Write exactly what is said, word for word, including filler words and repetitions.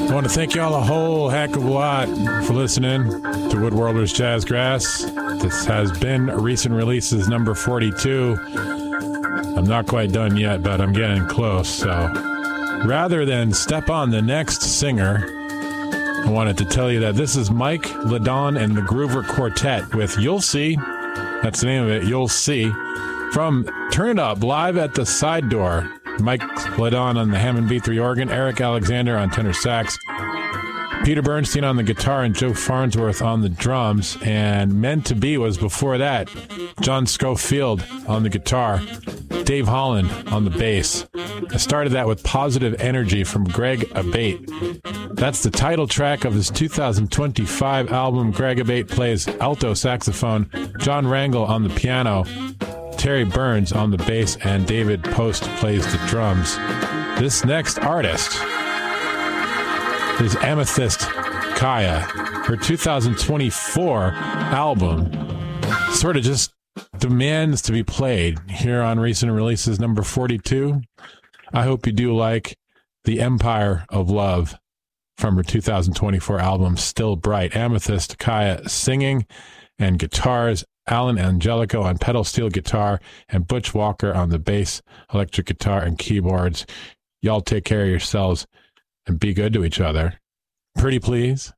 I want to thank you all a whole heck of a lot for listening to Woodworlders Jazzgrass. This has been Recent Releases number forty-two. I'm not quite done yet, but I'm getting close. So rather than step on the next singer, I wanted to tell you that this is Mike Ladon and the Groover Quartet with You'll See. That's the name of it, You'll See. From Turn It Up, live at the Side Door. Mike Ladon on the Hammond B three organ, Eric Alexander on tenor sax, Peter Bernstein on the guitar, and Joe Farnsworth on the drums. And Meant to Be was before that. John Schofield on the guitar, Dave Holland on the bass. I started that with Positive Energy from Greg Abate. That's the title track of his two thousand twenty-five album. Greg Abate plays alto saxophone, John Rangel on the piano, Terry Burns on the bass, and David Post plays the drums. This next artist is Amethyst Kaya. Her two thousand twenty-four album sort of just demands to be played here on Recent Releases number forty-two. I hope you do like The Empire of Love from her two thousand twenty-four album, Still Bright. Amethyst Kaya singing and guitars, Alan Angelico on pedal steel guitar, and Butch Walker on the bass, electric guitar, and keyboards. Y'all take care of yourselves and be good to each other. Pretty please.